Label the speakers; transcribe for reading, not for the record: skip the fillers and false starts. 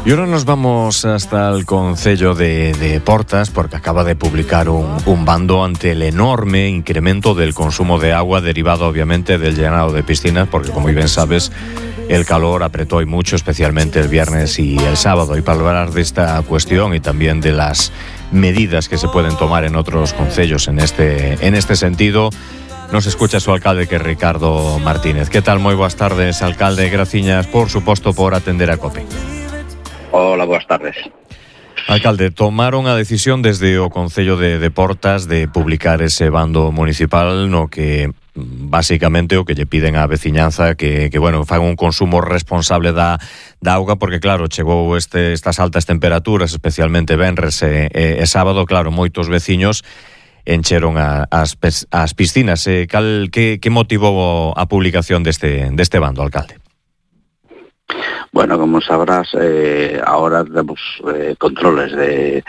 Speaker 1: Y ahora nos vamos hasta el concello de Portas porque acaba de publicar un bando ante el enorme incremento del consumo de agua derivado obviamente del llenado de piscinas, porque como bien sabes el calor apretó y mucho, especialmente el viernes y el sábado. Y para hablar de esta cuestión y también de las medidas que se pueden tomar en otros concellos en este sentido, nos escucha su alcalde, que es Ricardo Martínez. ¿Qué tal? Moi boas tardes, alcalde. Graciñas, por suposto, por atender a COPE.
Speaker 2: Hola, boas tardes.
Speaker 1: Alcalde, tomaron a decisión desde o Concello de Portas de publicar ese bando municipal no que basicamente o que lle piden á veciñanza que bueno, fagan un consumo responsable da auga, porque claro, chegou estas altas temperaturas, especialmente venres e sábado, claro, moitos veciños encheron as piscinas. Que motivou a publicación deste bando, alcalde?
Speaker 2: Bueno, como sabrás, ahora tenemos controles de